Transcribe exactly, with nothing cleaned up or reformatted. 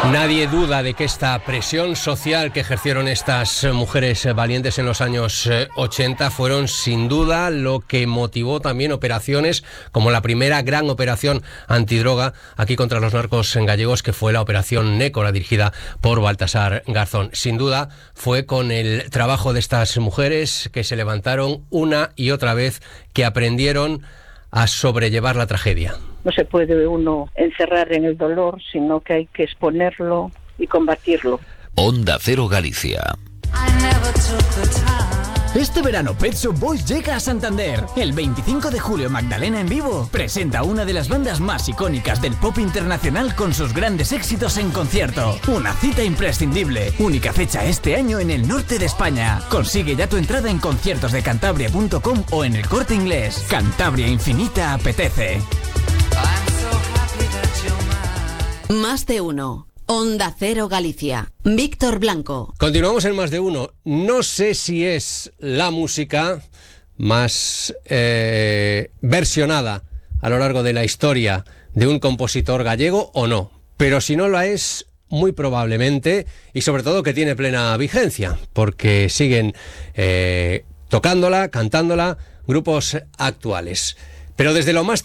Nadie duda de que esta presión social que ejercieron estas mujeres valientes en los años ochenta fueron sin duda lo que motivó también operaciones como la primera gran operación antidroga aquí contra los narcos gallegos, que fue la Operación Nécora, dirigida por Baltasar Garzón. Sin duda fue con el trabajo de estas mujeres que se levantaron una y otra vez, que aprendieron a sobrellevar la tragedia. No se puede uno encerrar en el dolor, sino que hay que exponerlo y combatirlo. Onda Cero Galicia. Este verano Pet Shop Boys llega a Santander. El veinticinco de julio Magdalena en vivo presenta una de las bandas más icónicas del pop internacional con sus grandes éxitos en concierto. Una cita imprescindible. Única fecha este año en el norte de España. Consigue ya tu entrada en conciertos de cantabria punto com o en el Corte Inglés. Cantabria Infinita apetece. Más de uno. Onda Cero Galicia. Víctor Blanco. Continuamos en Más de Uno. No sé si es la música más eh, versionada a lo largo de la historia de un compositor gallego o no, pero si no la es, muy probablemente, y sobre todo que tiene plena vigencia, porque siguen eh, tocándola, cantándola grupos actuales. Pero desde lo más